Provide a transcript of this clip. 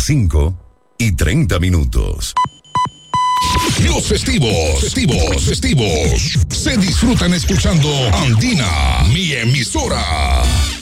5:30. Los festivos se disfrutan escuchando Andina, mi emisora.